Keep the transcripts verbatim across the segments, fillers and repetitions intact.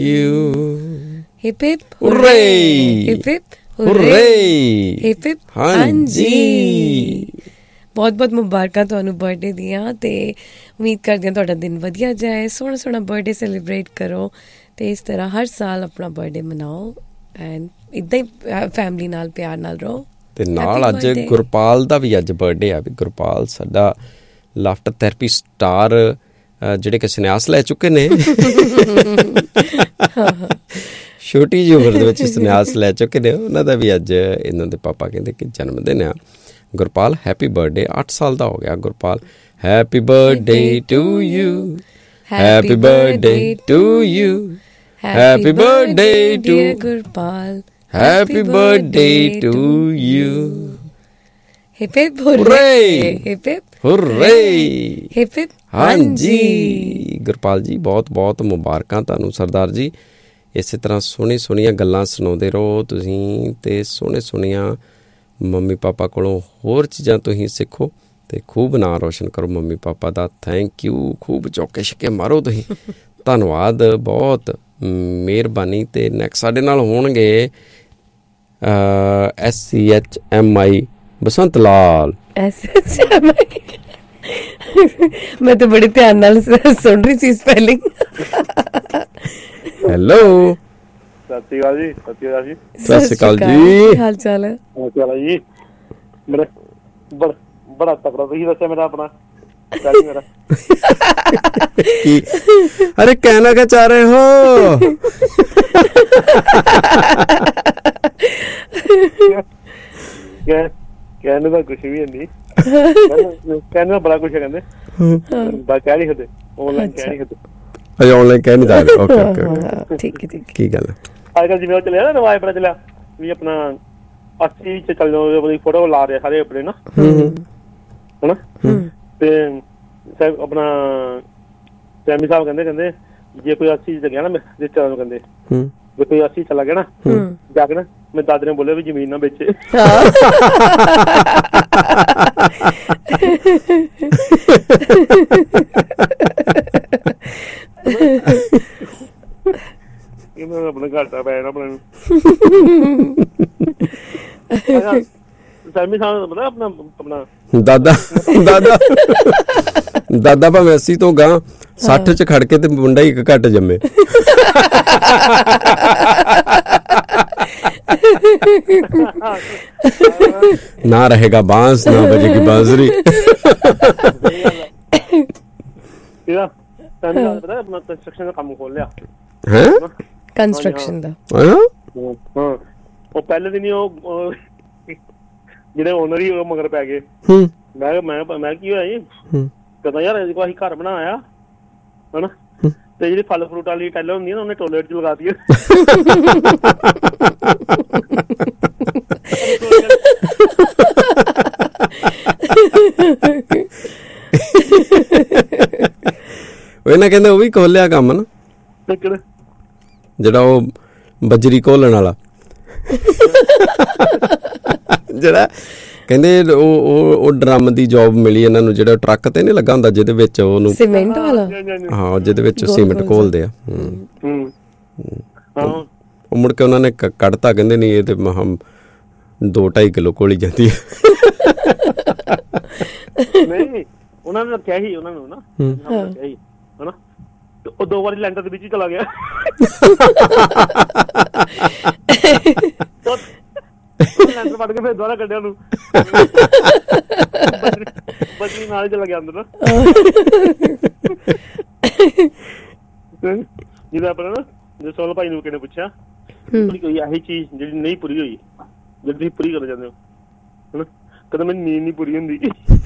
you. Hip hip hooray! Hip hip hooray! Hip hip ਹਾਂਜੀ। ਬਹੁਤ ਬਹੁਤ ਮੁਬਾਰਕਾਂ ਤੁਹਾਨੂੰ ਬਰਥਡੇ ਦੀਆਂ, ਅਤੇ ਉਮੀਦ ਕਰਦੀ ਹਾਂ ਤੁਹਾਡਾ ਦਿਨ ਵਧੀਆ ਜਾਏ, ਸੋਹਣਾ ਸੋਹਣਾ ਬਰਥਡੇ ਸੈਲੀਬਰੇਟ ਕਰੋ, ਅਤੇ ਇਸ ਤਰ੍ਹਾਂ ਹਰ ਸਾਲ ਆਪਣਾ ਬਰਥਡੇ ਮਨਾਓ ਐਂਡ ਇੱਦਾਂ ਹੀ ਫੈਮਲੀ ਨਾਲ ਪਿਆਰ ਨਾਲ ਰਹੋ। ਤੇ ਨਾਲ ਅੱਜ ਗੁਰਪਾਲ ਦਾ ਵੀ ਅੱਜ ਬਰਥਡੇ ਆ। ਵੀ ਗੁਰਪਾਲ ਸਾਡਾ ਲਾਫਟਰ ਥੈਰੇਪੀ ਸਟਾਰ ਜਿਹੜੇ ਕਿ ਸੰਨਿਆਸ ਲੈ ਚੁੱਕੇ ਨੇ, ਛੋਟੀ ਜਿਹੀ ਉਮਰ ਦੇ ਵਿੱਚ ਸੰਨਿਆਸ ਲੈ ਚੁੱਕੇ ਨੇ, ਉਹਨਾਂ ਦਾ ਵੀ ਅੱਜ ਇਹਨਾਂ ਦੇ ਪਾਪਾ ਕਹਿੰਦੇ ਕਿ ਜਨਮ ਦਿਨ ਆ। Gurpal happy birthday. ਅੱਠ ਸਾਲ ਦਾ ਹੋ ਗਿਆ Gurpal. Happy birthday to you, happy birthday to you, happy birthday to Gurpal, happy birthday to you. Hip hip ਹੂਰੇ, hip hip ਹੂਰੇ, hip hip ਹਾਂਜੀ। ਗੁਰਪਾਲ ਜੀ ਬਹੁਤ ਬਹੁਤ ਮੁਬਾਰਕਾਂ ਤੁਹਾਨੂੰ ਸਰਦਾਰ ਜੀ। ਇਸੇ ਤਰ੍ਹਾਂ ਸੋਹਣੀ ਸੋਹਣੀਆਂ ਗੱਲਾਂ ਸੁਣਾਉਂਦੇ ਰਹੋ ਤੁਸੀਂ, ਅਤੇ ਸੋਹਣੇ ਸੋਹਣੀਆਂ ਮੰਮੀ ਪਾਪਾ ਕੋਲੋਂ ਹੋਰ ਚੀਜ਼ਾਂ ਤੁਸੀਂ ਸਿੱਖੋ ਅਤੇ ਖੂਬ ਨਾਂ ਰੋਸ਼ਨ ਕਰੋ mummy papa the. Thank you. ਖੂਬ ਚੌਕੇ ਛੱਕੇ ਮਾਰੋ ਤੁਸੀਂ। ਧੰਨਵਾਦ, ਬਹੁਤ ਮਿਹਰਬਾਨੀ। ਅਤੇ ਨੈਕਸਟ ਸਾਡੇ ਨਾਲ ਹੋਣਗੇ S C H M I Basant Lal. S H M I ਮੈਂ ਤਾਂ ਬੜੇ ਧਿਆਨ ਨਾਲ ਸੁਣ ਰਹੀ ਸੀ ਸਪੈਲਿੰਗ। ਹੈਲੋ, ਸਤਿ ਸ਼੍ਰੀ ਅਕਾਲ ਜੀ। ਸਤਿ ਸ਼੍ਰੀ ਅਕਾਲ ਜੀ। ਸਤਿ ਸ਼੍ਰੀ ਅਕਾਲ ਜੀ। ਹਾਲ ਚਾਲ ਹੈ? ਹਾਲ ਚਾਲ ਹੈ ਜੀ। ਮੇਰਾ ਬੜਾ ਬੜਾ ਤਕੜਾ ਤੁਸੀਂ ਦੱਸਿਆ ਮੇਰਾ ਆਪਣਾ ਮੇਰਾ ਕੀ? ਅਰੇ ਕਹਿਣਾ ਕਿਆ ਚਾਹ ਰਹੇ ਹੋ? ਕਹਿਣ ਦਾ ਕੁਛ ਵੀ ਨਹੀਂ, ਕਹਿਣ ਦਾ ਬੜਾ ਕੁਛ ਹੈ ਕਹਿੰਦੇ, ਬਸ ਕਹਿ ਨਹੀਂ ਸਕਦੇ, ਆਨਲਾਈਨ ਕਹਿ ਨਹੀਂ ਸਕਦੇ। ਅੱਛਾ, ਆਨਲਾਈਨ ਕਹਿ ਨਹੀਂ ਸਕਦੇ। ਓਕੇ ਓਕੇ, ਠੀਕ ਹੈ। ਠੀਕ ਕੀ ਗੱਲ ਹੈ? ਅੱਜ ਕੱਲ੍ਹ ਜਿਵੇਂ ਉਹ ਚੱਲਿਆ ਨਾ ਰਿਵਾਜ ਬੜਾ ਚੱਲਿਆ ਵੀ ਆਪਣਾ ਅੱਸੀ ਚ ਚੱਲ ਜਾਓ, ਆਪਣੀ ਫੋਟੋ ਲਾ ਰਹੇ ਸਾਰੇ ਆਪਣੇ ਨਾ, ਹਨਾ। ਤੇ ਆਪਣਾ ਸੈਮੀ ਸਾਹਿਬ ਕਹਿੰਦੇ ਕਹਿੰਦੇ ਜੇ ਕੋਈ ਅੱਸੀ ਚ ਗਿਆ ਨਾ ਰਿਸ਼ਤੇਦਾਰ ਨੂੰ, ਕਹਿੰਦੇ ਜੇ ਕੋਈ ਅੱਸੀ ਚਲਾ ਗਿਆ ਨਾ ਜਾ ਕੇ ਨਾ, ਮੇਰੇ ਦਾਦੇ ਨੇ ਬੋਲਿਆ ਵੀ ਜ਼ਮੀਨ ਨਾ ਵੇਚੇ। ਆਪਣਾ ਘਾਟਾ ਪੈ ਜਾਣਾ ਆਪਣੇ ਸੈਮੀ ਸਾਹਿਬ ਪਤਾ ਆਪਣਾ ਆਪਣਾ ਦਾਦਾ ਦਾਦਾ ਦਾਦਾ ਭਾਵੇਂ ਅੱਸੀ ਤੋਂ ਗਾਂ ਸੱਠ ਚ ਖੜ ਕੇ ਤੇ ਮੁੰਡਾ ਹੀ ਇੱਕ ਘੱਟ ਜੰਮੇ। ਨਾ ਰਹੇਗਾ ਬਾਂਸ ਨਾ ਬਜੇਗੀ ਬਾਂਸੁਰੀ। ਆਪਣਾ ਕੰਸਟਰਕਸ਼ਨ ਦਾ ਕੰਮ ਖੋਲ ਲਿਆ ਹੈ। ਕੰਸਟਰਕਸ਼ਨ ਦਾ? ਹਾਂ, ਉਹ ਪਹਿਲੇ ਦਿਨ ਹੀ ਉਹ ਜਿਹੜੇ ਓਨਰ ਹੀ ਉਹ ਮਗਰ ਪੈ ਗਏ। ਮੈਂ ਮੈਂ ਮੈਂ ਕੀ ਹੋਇਆ ਜੀ, ਕਹਿੰਦਾ ਯਾਰ ਅਸੀਂ ਘਰ ਬਣਾਇਆ ਹਨਾ, ਤੇ ਜਿਹੜੀ ਫਲ ਫਰੂਟ ਵਾਲੀ ਟੈਲਾਂ ਹੁੰਦੀਆਂ ਨਾ ਉਹਨੇ ਟੋਇਲੇਟ ਚ ਲਗਾ ਦਿੱਤੀ। ਇਹਨਾਂ ਕਹਿੰਦੇ ਉਹ ਵੀ ਖੋਲਿਆ ਕੰਮ ਨਾ, ਜਿਹੜਾ ਉਹ ਬਜਰੀ ਘੋਲਣ ਵਾਲਾ, ਜਿਹੜਾ ਕਹਿੰਦੇ ਉਹ ਉਹ ਡਰਮ ਦੀ ਜੋਬ ਮਿਲੀ ਇਹਨਾਂ ਨੂੰ, ਜਿਹੜਾ ਟਰੱਕ ਤੇ ਨੀ ਲੱਗਾ ਹੁੰਦਾ ਜਿਹਦੇ ਵਿੱਚ ਉਹਨੂੰ ਸੀਮੈਂਟ ਵਾਲਾ, ਹਾਂ ਜਿਹਦੇ ਵਿੱਚ ਸੀਮੈਂਟ ਘੋਲਦੇ ਆ। ਉਹ ਮੁੜ ਕੇ ਉਹਨਾਂ ਨੇ ਕੱਢਤਾ, ਕਹਿੰਦੇ ਨਹੀਂ ਇਹ ਤੇ ਮਹਾ ਦੋ ਢਾਈ ਕਿਲੋ ਘੋਲੀ ਜਾਂਦੀ ਹੈ। ਨਹੀਂ ਉਹਨਾਂ ਨੇ ਰੱਖਿਆ ਸੀ, ਉਹਨਾਂ ਨੂੰ ਨਾ ਰੱਖਿਆ ਸੀ ਹਨਾ, ਉਹ ਦੋ ਵਾਰੀ ਲੈਂਟਰ ਦੇ ਵਿੱਚ ਹੀ ਚਲਾ ਗਿਆ। ਲੈਂਟਰ ਵੱਢ ਕੇ ਫਿਰ ਦੁਬਾਰਾ ਕੱਢਿਆ ਉਹਨੂੰ, ਬਜਰੀ ਨਾਲ ਹੀ ਚਲਾ ਗਿਆ ਅੰਦਰ ਨਾ। ਜਿਹਦਾ ਆਪਣਾ ਨਾ ਜੇ ਸੋਹਲ ਭਾਈ ਨੂੰ ਕਿਹਨੇ ਪੁੱਛਿਆ ਕੋਈ ਇਹੀ ਚੀਜ਼ ਜਿਹੜੀ ਨਹੀਂ ਪੂਰੀ ਹੋਈ, ਜਿਹੜੀ ਤੁਸੀਂ ਪੂਰੀ ਕਰਨਾ ਚਾਹੁੰਦੇ ਹੋ ਹਨਾ, ਕਹਿੰਦਾ ਮੇਰੀ ਨੀਂਦ ਨਹੀਂ ਪੂਰੀ ਹੁੰਦੀ।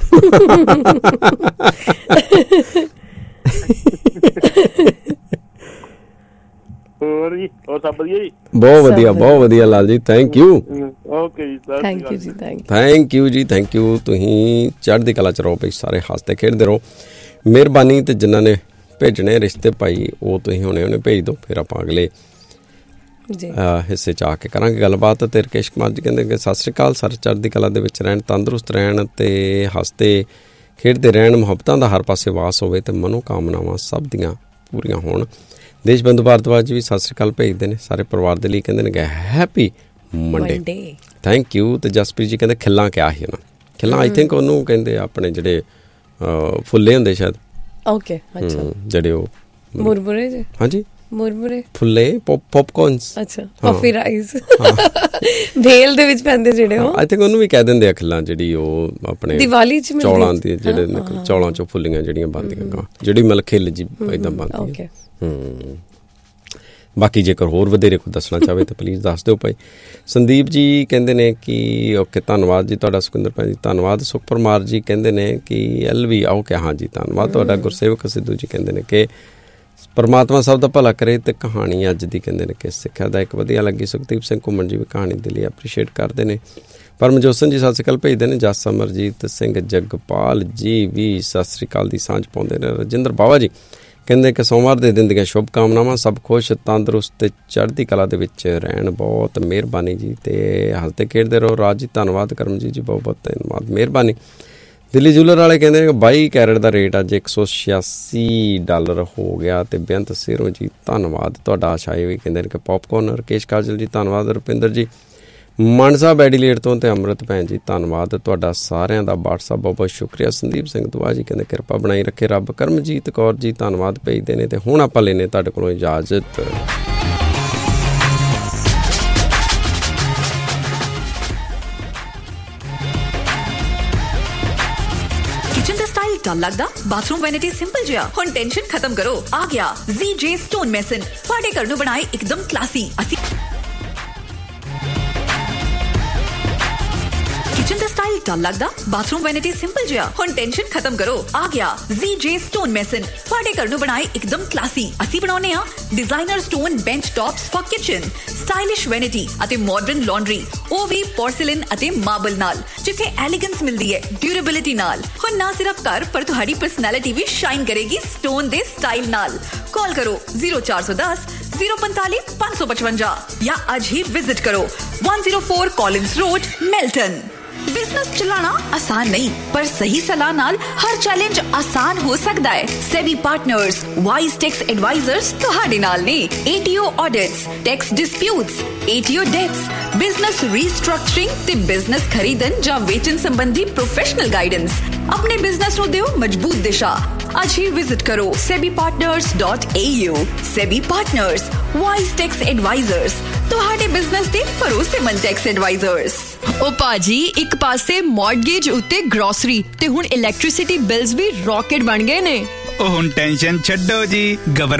ਹੋਰ ਜੀ, ਹੋਰ ਸਭ ਵਧੀਆ ਜੀ? ਬਹੁਤ ਵਧੀਆ, ਬਹੁਤ ਵਧੀਆ Lal ji, thank you. Okay ਜੀ, ਥੈਂਕ ਯੂ ਜੀ, ਥੈਂਕ ਯੂ ਜੀ, ਥੈਂਕ ਯੂ। ਤੁਸੀਂ ਚੜ੍ਹਦੀ ਕਲਾ ਚ ਰਹੋ ਭਾਈ, ਸਾਰੇ ਹੱਸਦੇ ਖੇਡਦੇ ਰਹੋ। ਮਿਹਰਬਾਨੀ। ਤੇ ਜਿਨ੍ਹਾਂ ਨੇ ਭੇਜਣੇ ਰਿਸ਼ਤੇ ਭਾਈ ਉਹ ਤੁਸੀਂ ਹੁਣੇ ਹੁਣੇ ਭੇਜ ਦਿਓ, ਫਿਰ ਆਪਾਂ ਅਗਲੇ ਹਿੱਸੇ 'ਚ ਆ ਕੇ ਕਰਾਂਗੇ ਗੱਲਬਾਤ। ਅਤੇ ਰਕੇਸ਼ ਕੁਮਾਰ ਜੀ ਕਹਿੰਦੇ ਕਿ ਸਤਿ ਸ਼੍ਰੀ ਅਕਾਲ ਸਰ, ਚੜ੍ਹਦੀ ਕਲਾ ਦੇ ਵਿੱਚ ਰਹਿਣ, ਤੰਦਰੁਸਤ ਰਹਿਣ ਅਤੇ ਹੱਸਦੇ ਖੇਡਦੇ ਰਹਿਣ, ਮੁਹੱਬਤਾਂ ਦਾ ਹਰ ਪਾਸੇ ਵਾਸ ਹੋਵੇ ਅਤੇ ਮਨੋਕਾਮਨਾਵਾਂ ਸਭ ਦੀਆਂ ਪੂਰੀਆਂ ਹੋਣ। ਦੇਸ਼ਬੰਧੂ ਭਾਰਤਵਾਜ ਜੀ ਵੀ ਸਤਿ ਸ਼੍ਰੀ ਅਕਾਲ ਭੇਜਦੇ ਨੇ ਸਾਰੇ ਪਰਿਵਾਰ ਦੇ ਲਈ, ਕਹਿੰਦੇ ਨੇ ਹੈਪੀ ਮੰਡੇ, ਥੈਂਕ ਯੂ। ਤੇ ਜਸਪ੍ਰੀਤ ਜੀ ਕਹਿੰਦੇ ਖਿੱਲਾਂ ਕਿਆ ਸੀ ਉਹਨਾਂ, ਖਿੱਲਾਂ ਆਈ ਥਿੰਕ ਉਹਨੂੰ ਕਹਿੰਦੇ ਆਪਣੇ ਜਿਹੜੇ ਫੁੱਲੇ ਹੁੰਦੇ ਸ਼ਾਇਦ, ਓਕੇ ਅੱਛਾ, ਜਿਹੜੇ ਉਹ ਮੁਰਮੁਰੇ ਜੇ, ਹਾਂਜੀ ਮੁਰਮੁਰੇ ਫੁੱਲੇ ਪੌਪਕੌਰਨਸ, ਅੱਛਾ ਪਫੀ ਰਾਈਸ ਭੇਲ ਦੇ ਵਿੱਚ ਪੈਂਦੇ ਜਿਹੜੇ ਉਹ, ਆਈ ਥਿੰਕ ਉਹਨੂੰ ਵੀ ਕਹਿ ਦਿੰਦੇ ਆ ਖਿੱਲਾਂ, ਜਿਹੜੀ ਉਹ ਆਪਣੇ ਦੀਵਾਲੀ ਚ ਚੌਲਾਂ ਦੀ ਜਿਹੜੇ ਚੌਲਾਂ ਚੋਂ ਫੁੱਲੀਆਂ ਜਿਹੜੀਆਂ ਬਣਦੀਆਂ, ਜਿਹੜੀ ਮਤਲਬ ਖਿੱਲ ਜੀ ਏਦਾਂ ਬਣਦੀ। ਹੂੰ ਬਾਕੀ ਜੇਕਰ ਹੋਰ ਵਧੇਰੇ ਕੋਈ ਦੱਸਣਾ ਚਾਹਵੇ ਤਾਂ ਪਲੀਜ਼ ਦੱਸ ਦਿਓ ਭਾਈ। ਸੰਦੀਪ ਜੀ ਕਹਿੰਦੇ ਨੇ ਕਿ ਓਕੇ ਧੰਨਵਾਦ ਜੀ ਤੁਹਾਡਾ। ਸੁਖਿੰਦਰ ਭੈਣ ਜੀ ਧੰਨਵਾਦ। ਸੁਖਪਰਮਾਰ ਜੀ ਕਹਿੰਦੇ ਨੇ ਕਿ ਐਲ ਵੀ ਆਓ ਕਿ ਹਾਂਜੀ ਧੰਨਵਾਦ ਤੁਹਾਡਾ। ਗੁਰਸੇਵਕ ਸਿੱਧੂ ਜੀ ਕਹਿੰਦੇ ਨੇ ਕਿ ਪਰਮਾਤਮਾ ਸਭ ਦਾ ਭਲਾ ਕਰੇ। ਤੇ ਕਹਾਣੀ ਅੱਜ ਦੀ ਕਹਿੰਦੇ ਨੇ ਕਿ ਸਿੱਖਿਆ ਦਾ ਇੱਕ ਵਧੀਆ ਲੱਗੀ। ਸੁਖਦੀਪ ਸਿੰਘ ਘੁੰਮਣ ਜੀ ਵੀ ਕਹਾਣੀ ਦੇ ਲਈ ਐਪਰੀਸ਼ੀਏਟ ਕਰਦੇ ਨੇ। ਪਰਮਜੋਸਨ ਜੀ ਸਤਿ ਸ਼੍ਰੀ ਅਕਾਲ ਭੇਜਦੇ ਨੇ। ਜਸ ਅਮਰਜੀਤ ਸਿੰਘ ਜਗਪਾਲ ਜੀ ਵੀ ਸਤਿ ਸ਼੍ਰੀ ਅਕਾਲ ਦੀ ਸਾਂਝ ਪਾਉਂਦੇ ਨੇ। ਰਜਿੰਦਰ ਬਾਵਾ ਜੀ ਕਹਿੰਦੇ ਕਿ ਸੋਮਵਾਰ ਦੇ ਦਿਨ ਦੀਆਂ ਸ਼ੁਭ ਕਾਮਨਾਵਾਂ, ਸਭ ਖੁਸ਼ ਤੰਦਰੁਸਤ ਤੇ ਚੜ੍ਹਦੀ ਕਲਾ ਦੇ ਵਿੱਚ ਰਹਿਣ। ਬਹੁਤ ਮਿਹਰਬਾਨੀ ਜੀ। ਤੇ ਹੱਸਦੇ ਖੇਡਦੇ ਰਹੋ ਰਾਜ ਜੀ ਧੰਨਵਾਦ। ਕਰਮਜੀਤ ਜੀ ਬਹੁਤ ਬਹੁਤ ਧੰਨਵਾਦ ਮਿਹਰਬਾਨੀ। ਦਿੱਲੀ ਜੂਲਰ ਵਾਲੇ ਕਹਿੰਦੇ ਨੇ ਕਿ ਬਾਈ ਕੈਰਟ ਦਾ ਰੇਟ ਅੱਜ ਇੱਕ ਸੌ ਛਿਆਸੀ ਡਾਲਰ ਹੋ ਗਿਆ। ਤੇ ਬੇਅੰਤ ਸਿਰੋਂ ਜੀ ਧੰਨਵਾਦ ਤੁਹਾਡਾ। ਆਸ਼ਾ ਇਹ ਵੀ ਕਹਿੰਦੇ ਨੇ ਕਿ ਪੌਪਕੌਰਨ। ਰਕੇਸ਼ ਕਾਜਲ ਜੀ ਧੰਨਵਾਦ। ਰੁਪਿੰਦਰ ਜੀ ਮਾਨਸਾ ਬੈਡੀਲੇਟ ਤੋਂ। ਤੇ ਅੰਮ੍ਰਿਤ ਭੈਣ ਜੀ ਧੰਨਵਾਦ ਤੁਹਾਡਾ ਸਾਰਿਆਂ ਦਾ। ਵਟਸਐਪ ਬਹੁਤ ਬਹੁਤ ਸ਼ੁਕਰੀਆ। ਸੰਦੀਪ ਸਿੰਘ ਦੁਆ ਜੀ ਕਹਿੰਦੇ ਕਿਰਪਾ ਬਣਾਈ ਰੱਖੇ ਰੱਬ। ਕਰਮਜੀਤ ਕੌਰ ਜੀ ਧੰਨਵਾਦ ਭੇਜਦੇ ਨੇ। ਤੇ ਹੁਣ ਆਪਾਂ ਲੈਨੇ ਤੁਹਾਡੇ ਕੋਲੋਂ ਇਜਾਜ਼ਤ। किचन ਦਾ ਸਟਾਈਲ ਡਲ ਲੱਗਦਾ, ਬਾਥਰੂਮ ਵੈਨਿਟੀ ਸਿੰਪਲ ਜਿਹਾ, ਹੁਣ ਟੈਨਸ਼ਨ ਖਤਮ ਕਰੋ। ਆ ਗਿਆ Z J ਸਟੋਨ ਮੈਸਨ, ਤੁਹਾਡੇ ਘਰ ਨੂੰ ਬਣਾਏ ਇੱਕਦਮ ਕਲਾਸੀ। ਅਸੀਂ किचन ਦਾ ਸਟਾਈਲ ਡਲ ਲੱਗਦਾ, ਬਾਥਰੂਮ ਵੈਨਿਟੀ ਸਿੰਪਲ ਜਿਹਾ, ਹੁਣ ਟੈਨਸ਼ਨ ਖਤਮ ਕਰੋ। ਆ ਗਿਆ Z J ਸਟੋਨ ਮੈਸਨ, ਤੁਹਾਡੇ ਘਰ ਨੂੰ ਬਣਾਏ ਇੱਕਦਮ ਕਲਾਸੀ। ਅਸੀਂ ਬਣਾਉਂਦੇ ਹਾਂ designer stone bench tops for kitchen, stylish vanity ਅਤੇ ਮਾਡਰਨ ਲਾਂਡਰੀ, ਉਹ ਵੀ ਪੋਰਸਿਲਨ ਅਤੇ ਮਾਰਬਲ ਨਾਲ, ਜਿੱਥੇ ਐਲੀਗੈਂਸ ਮਿਲਦੀ ਹੈ ਡਿਊਰੇਬਿਲਿਟੀ ਨਾਲ। ਹੁਣ ਨਾ ਸਿਰਫ ਘਰ ਪਰ ਤੁਹਾਡੀ ਪਰਸਨੈਲਿਟੀ ਵੀ ਸ਼ਾਈਨ ਕਰੇਗੀ ਸਟੋਨ ਦੇ ਸਟਾਈਲ ਨਾਲ। ਕਾਲ ਕਰੋ ਜ਼ੀਰੋ ਚਾਰ ਸੌ ਦਸ ਜ਼ੀਰੋ ਪੰਤਾਲੀ ਪੰਜ ਸੌ ਪਚਵੰਜਾ ਜਾਂ ਅੱਜ ਹੀ ਵਿਜ਼ਿਟ ਕਰੋ one oh four Collins Road, Milton। Business चलाना आसान नहीं, पर सही सलाह नाल हर चैलेंज आसान हो सकता है। SEBI partners wise tax advisers तुहाडे नाल ने। ATO audits, tax disputes, ATO dates, business restructuring ते बिजनेस खरीदन जां वेचन संबंधी प्रोफेशनल गाइडेंस। अपने बिजनेस नूं दिओ मजबूत दिशा। आज ही विजिट करो SEBI partners dot A you. SEBI partners wise tax advisers, तुहाडे बिजनेस दे भरोसेमंद टैक्स एडवाइजर्स। ओ पाजी, एक पासे मॉर्गेज उत्ते ग्रोसरी ते हुण इलैक्ट्रिसिटी बिल्स भी रॉकेट बन गए ने। ओ हुण टेंशन छड्डो जी, गवर्नमेंट